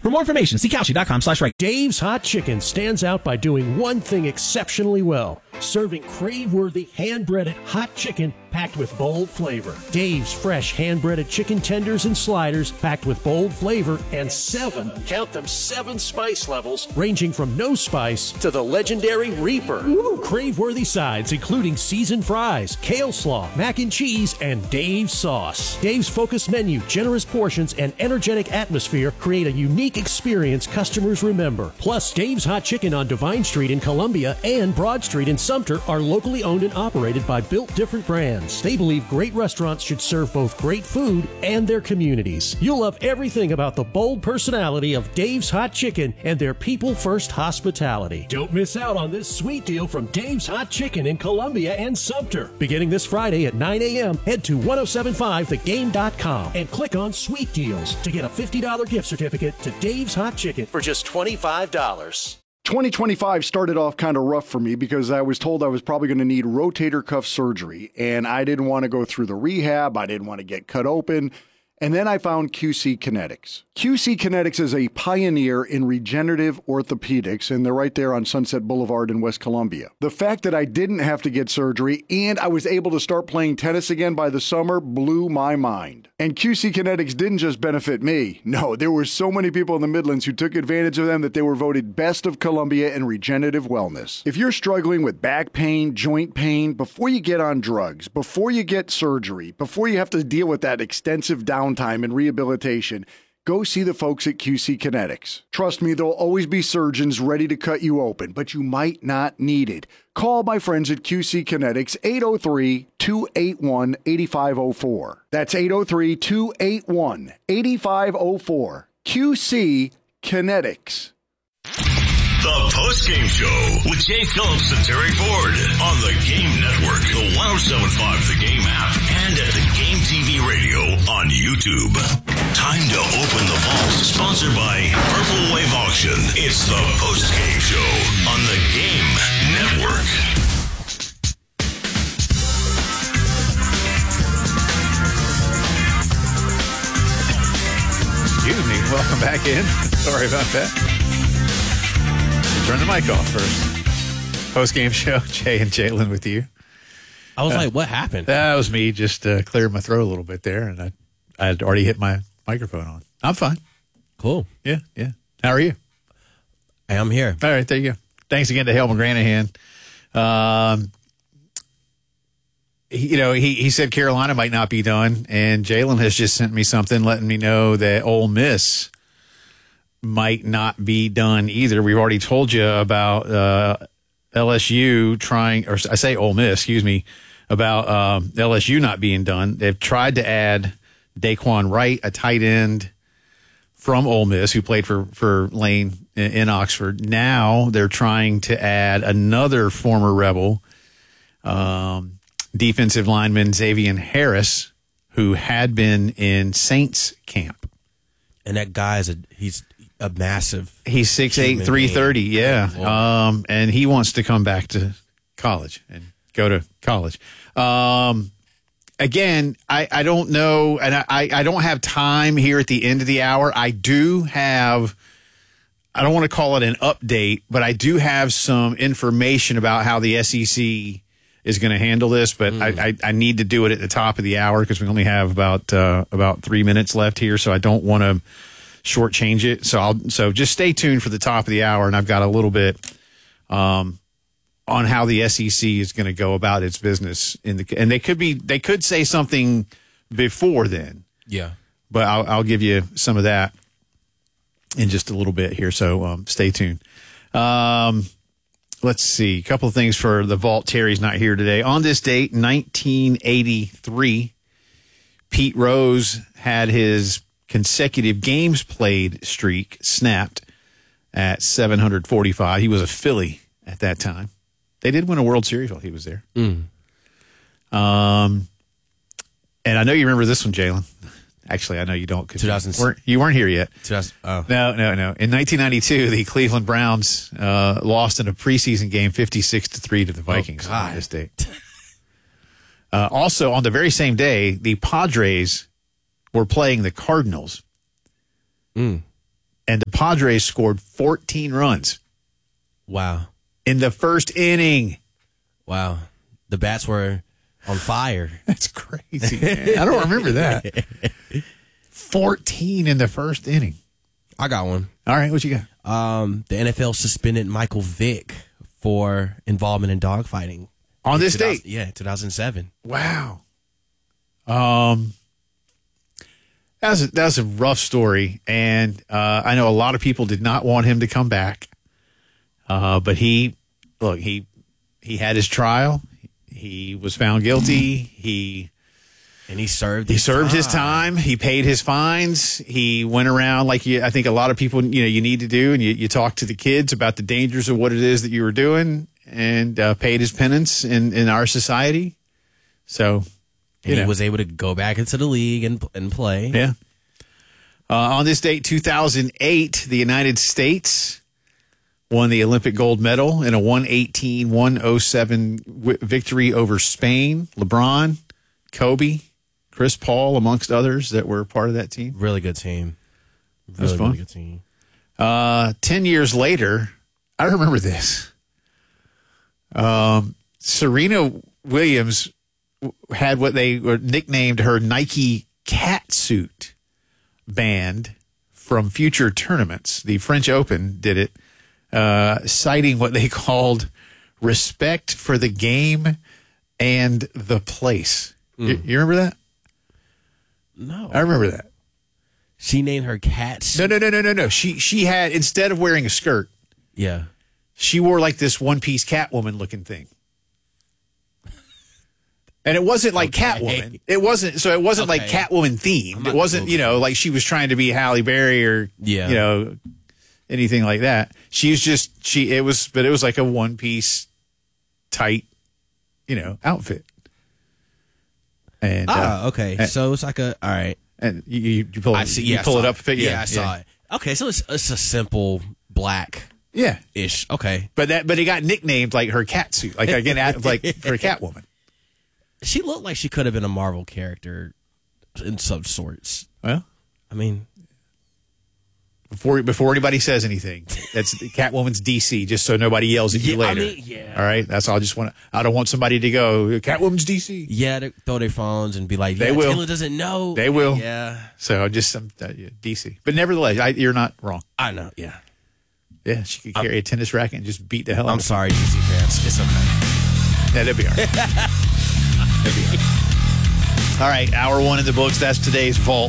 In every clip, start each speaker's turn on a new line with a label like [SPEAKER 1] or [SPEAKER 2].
[SPEAKER 1] For more information, see Kalshi.com/right.
[SPEAKER 2] Dave's Hot Chicken stands out by doing one thing exceptionally well: serving crave-worthy, hand-breaded hot chicken packed with bold flavor. Dave's fresh hand-breaded chicken tenders and sliders packed with bold flavor and seven spice levels, ranging from no spice to the legendary Reaper. Crave-worthy sides including seasoned fries, kale slaw, mac and cheese, and Dave's sauce. Dave's focused menu, generous portions, and energetic atmosphere create a unique experience customers remember. Plus, Dave's Hot Chicken on Divine Street in Columbia and Broad Street in Sumter are locally owned and operated by Built Different Brands. They believe great restaurants should serve both great food and their communities. You'll love everything about the bold personality of Dave's Hot Chicken and their people-first hospitality. Don't miss out on this sweet deal from Dave's Hot Chicken in Columbia and Sumter. Beginning this Friday at 9 a.m., head to 1075thegame.com and click on Sweet Deals to get a $50 gift certificate to Dave's Hot Chicken for just $25.
[SPEAKER 3] 2025 started off kind of rough for me because I was told I was probably going to need rotator cuff surgery, and I didn't want to go through the rehab. I didn't want to get cut open. And then I found QC Kinetics. QC Kinetics is a pioneer in regenerative orthopedics, and they're right there on Sunset Boulevard in West Columbia. The fact that I didn't have to get surgery and I was able to start playing tennis again by the summer blew my mind. And QC Kinetics didn't just benefit me. No, there were so many people in the Midlands who took advantage of them that they were voted Best of Columbia in regenerative wellness. If you're struggling with back pain, joint pain, before you get on drugs, before you get surgery, before you have to deal with that extensive downtime and rehabilitation, go see the folks at QC Kinetics. Trust me, there'll always be surgeons ready to cut you open, but you might not need it. Call my friends at QC Kinetics, 803-281-8504. That's 803-281-8504. QC Kinetics.
[SPEAKER 4] The Post-Game Show with Jay Phillips and Terry Ford on the Game Network, the 1075 The Game app, and at the Game TV radio on YouTube. Time to open the vault, sponsored by Purple Wave Auction. It's the Post-Game Show on the Game Network.
[SPEAKER 5] Excuse me. Welcome back in. Sorry about that. Turn the mic off first. Post-game show, Jay and Jalen with you.
[SPEAKER 6] I was like, what happened?
[SPEAKER 5] That was me just clearing my throat a little bit there, and I had already hit my microphone on. I'm fine.
[SPEAKER 6] Cool.
[SPEAKER 5] Yeah. How are you?
[SPEAKER 6] I am here.
[SPEAKER 5] All right, there you go. Thanks again to Helm Granahan. He said Carolina might not be done, and Jalen has just sent me something letting me know that Ole Miss might not be done either. We've already told you about LSU trying, or I say Ole Miss, excuse me, about LSU not being done. They've tried to add Daquan Wright, a tight end from Ole Miss who played for Lane in Oxford. Now they're trying to add another former Rebel, defensive lineman Xavier Harris, who had been in Saints camp.
[SPEAKER 6] And that guy he's a massive.
[SPEAKER 5] He's 6'8", 330, yeah. And he wants to come back to college and go to college. Again, I don't know, and I don't have time here at the end of the hour. I do have, I don't want to call it an update, but I do have some information about how the SEC is going to handle this, but I need to do it at the top of the hour because we only have about 3 minutes left here, so I don't want to shortchange it. So just stay tuned for the top of the hour, and I've got a little bit on how the SEC is going to go about its business and they could say something before then.
[SPEAKER 6] Yeah,
[SPEAKER 5] but I'll give you some of that in just a little bit here. So stay tuned. Let's see. A couple of things for the vault. Terry's not here today. On this date, 1983, Pete Rose had his consecutive games played streak snapped at 745. He was a Philly at that time. They did win a World Series while he was there. And I know you remember this one, Jalen. Actually, I know you don't.
[SPEAKER 6] 2000.
[SPEAKER 5] You weren't here yet.
[SPEAKER 6] 2000. Oh.
[SPEAKER 5] No. In 1992, the Cleveland Browns lost in a preseason game 56-3 to the Vikings on this date. Also, on the very same day, the Padres were playing the Cardinals. and the Padres scored 14 runs
[SPEAKER 6] Wow.
[SPEAKER 5] in the first inning.
[SPEAKER 6] Wow. The bats were on fire.
[SPEAKER 5] That's crazy, man. I don't remember that. 14 in the first inning.
[SPEAKER 6] I got one.
[SPEAKER 5] All right, what you got?
[SPEAKER 6] The NFL suspended Michael Vick for involvement in dogfighting.
[SPEAKER 5] On this date?
[SPEAKER 6] Yeah, 2007.
[SPEAKER 5] Wow. That's a rough story, and I know a lot of people did not want him to come back. But he had his trial. He was found guilty. He served his time. He paid his fines. He went around I think a lot of people, you need to do, and you talk to the kids about the dangers of what it is that you were doing, and paid his penance in our society. So,
[SPEAKER 6] he was able to go back into the league and play.
[SPEAKER 5] Yeah. On this date, 2008, the United States won the Olympic gold medal in a 118-107 victory over Spain. LeBron, Kobe, Chris Paul, amongst others that were part of that team.
[SPEAKER 6] Really good team.
[SPEAKER 5] Really fun.
[SPEAKER 6] Really good team.
[SPEAKER 5] 10 years later, I remember this. Serena Williams had what they nicknamed her Nike cat suit banned from future tournaments. The French Open did it, citing what they called respect for the game and the place. You remember that?
[SPEAKER 6] No.
[SPEAKER 5] I remember that.
[SPEAKER 6] She named her cat suit.
[SPEAKER 5] No. She had, instead of wearing a skirt,
[SPEAKER 6] Yeah.
[SPEAKER 5] she wore this one-piece Catwoman looking thing. And it wasn't like Catwoman. It wasn't like Catwoman themed. It wasn't, like she was trying to be Halle Berry or, anything like that. It was like a one-piece tight, outfit. And
[SPEAKER 6] okay. So it's like all right.
[SPEAKER 5] And you pull it. You pull it up.
[SPEAKER 6] Yeah, I saw it. Okay, so it's a simple black ish. Okay,
[SPEAKER 5] but it got nicknamed like her cat suit, like again, like for a Catwoman.
[SPEAKER 6] She looked like she could have been a Marvel character in some sorts.
[SPEAKER 5] Well,
[SPEAKER 6] I mean,
[SPEAKER 5] before anybody says anything, that's Catwoman's DC. Just so nobody yells at you later. All right, that's all. I don't want somebody to go Catwoman's DC.
[SPEAKER 6] Yeah, they throw their phones and be like,
[SPEAKER 5] they will.
[SPEAKER 6] Taylor doesn't know.
[SPEAKER 5] They will.
[SPEAKER 6] Yeah.
[SPEAKER 5] So just some DC, but nevertheless, you're not wrong.
[SPEAKER 6] I know. Yeah.
[SPEAKER 5] Yeah, she could carry a tennis racket and just beat the hell out of
[SPEAKER 6] I'm sorry, DC fans. It's okay.
[SPEAKER 5] Yeah, that'd be all right. All right, hour one in the books. That's today's vault.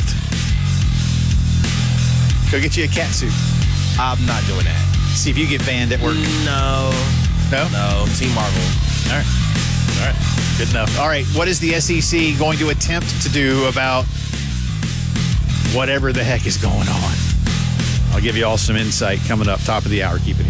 [SPEAKER 5] Go get you a cat suit.
[SPEAKER 6] I'm not doing that.
[SPEAKER 5] See if you get banned at work.
[SPEAKER 6] No. Team Marvel.
[SPEAKER 5] All right. Good enough. All right, what is the SEC going to attempt to do about whatever the heck is going on? I'll give you all some insight coming up top of the hour. Keep it here.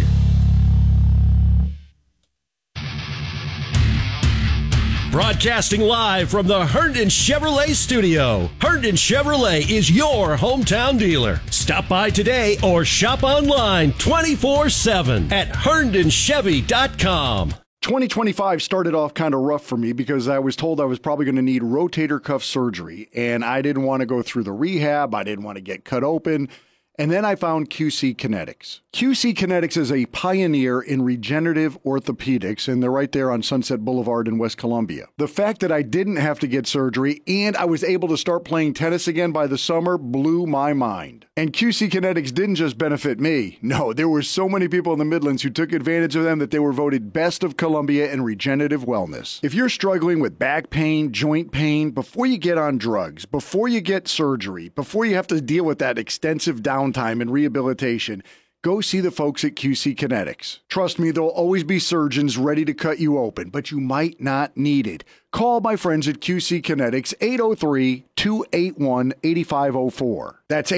[SPEAKER 2] Broadcasting live from the Herndon Chevrolet studio. Herndon Chevrolet is your hometown dealer. Stop by today or shop online 24/7 at herndonchevy.com.
[SPEAKER 3] 2025 started off kind of rough for me because I was told I was probably going to need rotator cuff surgery, and I didn't want to go through the rehab. I didn't want to get cut open. And then I found QC Kinetics. QC Kinetics is a pioneer in regenerative orthopedics, and they're right there on Sunset Boulevard in West Columbia. The fact that I didn't have to get surgery and I was able to start playing tennis again by the summer blew my mind. And QC Kinetics didn't just benefit me. No, there were so many people in the Midlands who took advantage of them that they were voted Best of Columbia in regenerative wellness. If you're struggling with back pain, joint pain, before you get on drugs, before you get surgery, before you have to deal with that extensive downtime and rehabilitation, go see the folks at QC Kinetics. Trust me, there'll always be surgeons ready to cut you open, but you might not need it. Call my friends at QC Kinetics, 803-281-8504. That's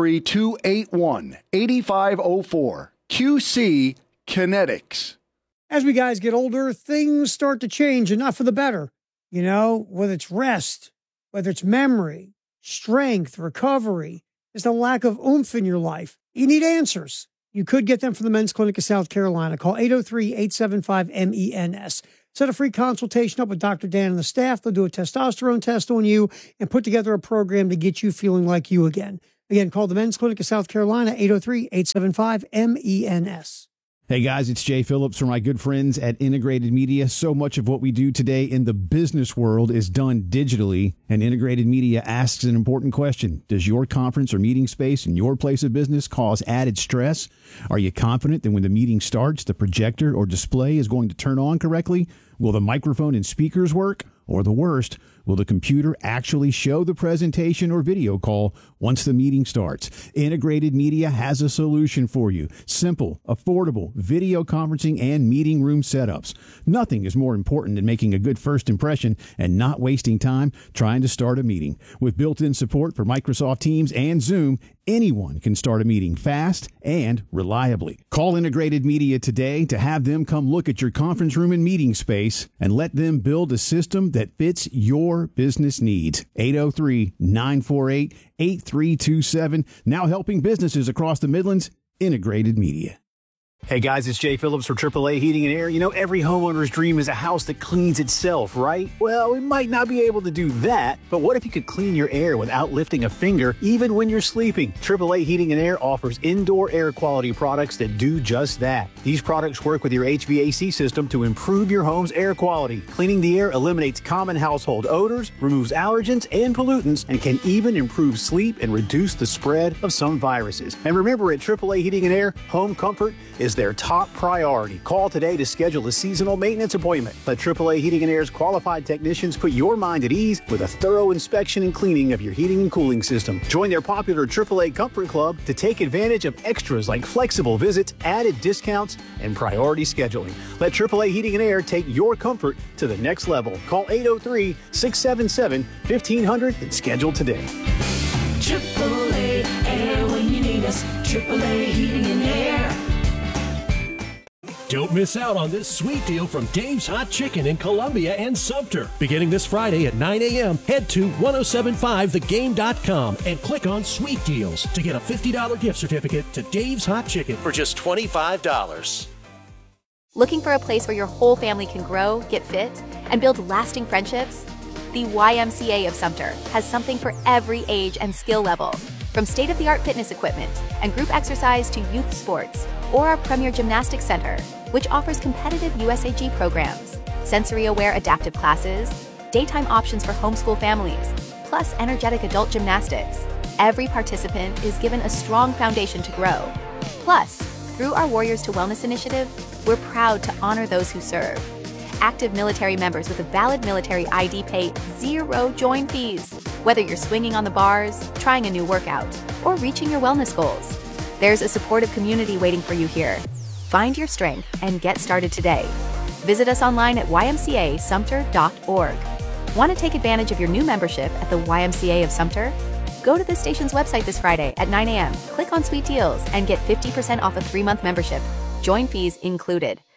[SPEAKER 3] 803-281-8504. QC Kinetics.
[SPEAKER 7] As we guys get older, things start to change, and not for the better. Whether it's rest, whether it's memory, strength, recovery, there's a lack of oomph in your life. You need answers. You could get them from the Men's Clinic of South Carolina. Call 803-875-MENS. Set a free consultation up with Dr. Dan and the staff. They'll do a testosterone test on you and put together a program to get you feeling like you again. Again, call the Men's Clinic of South Carolina, 803-875-MENS.
[SPEAKER 1] Hey guys, it's Jay Phillips from my good friends at Integrated Media. So much of what we do today in the business world is done digitally, and Integrated Media asks an important question. Does your conference or meeting space in your place of business cause added stress? Are you confident that when the meeting starts, the projector or display is going to turn on correctly? Will the microphone and speakers work? Or the worst, will the computer actually show the presentation or video call once the meeting starts? Integrated Media has a solution for you. Simple, affordable video conferencing and meeting room setups. Nothing is more important than making a good first impression and not wasting time trying to start a meeting. With built-in support for Microsoft Teams and Zoom, anyone can start a meeting fast and reliably. Call Integrated Media today to have them come look at your conference room and meeting space and let them build a system that fits your business needs. 803-948-8327. Now helping businesses across the Midlands. Integrated Media.
[SPEAKER 8] Hey guys, it's Jay Phillips for AAA Heating and Air. You know, every homeowner's dream is a house that cleans itself, right? Well, we might not be able to do that, but what if you could clean your air without lifting a finger, even when you're sleeping? AAA Heating and Air offers indoor air quality products that do just that. These products work with your HVAC system to improve your home's air quality. Cleaning the air eliminates common household odors, removes allergens and pollutants, and can even improve sleep and reduce the spread of some viruses. And remember, at AAA Heating and Air, home comfort is their top priority. Call today to schedule a seasonal maintenance appointment. Let AAA Heating and Air's qualified technicians put your mind at ease with a thorough inspection and cleaning of your heating and cooling system. Join their popular AAA Comfort Club to take advantage of extras like flexible visits, added discounts, and priority scheduling. Let AAA Heating and Air take your comfort to the next level. Call 803-677-1500 and schedule today.
[SPEAKER 9] AAA Air when you need us. AAA Heating and Air.
[SPEAKER 2] Don't miss out on this sweet deal from Dave's Hot Chicken in Columbia and Sumter. Beginning this Friday at 9 a.m., head to 1075thegame.com and click on Sweet Deals to get a $50 gift certificate to Dave's Hot Chicken for just $25.
[SPEAKER 10] Looking for a place where your whole family can grow, get fit, and build lasting friendships? The YMCA of Sumter has something for every age and skill level. From state-of-the-art fitness equipment and group exercise to youth sports, or our premier gymnastics center, which offers competitive USAG programs, sensory-aware adaptive classes, daytime options for homeschool families, plus energetic adult gymnastics. Every participant is given a strong foundation to grow. Plus, through our Warriors to Wellness initiative, we're proud to honor those who serve. Active military members with a valid military ID pay zero join fees, whether you're swinging on the bars, trying a new workout, or reaching your wellness goals. There's a supportive community waiting for you here. Find your strength and get started today. Visit us online at ymcasumter.org. Want to take advantage of your new membership at the YMCA of Sumter? Go to the station's website this Friday at 9 a.m., click on Sweet Deals, and get 50% off a 3-month membership. Join fees included.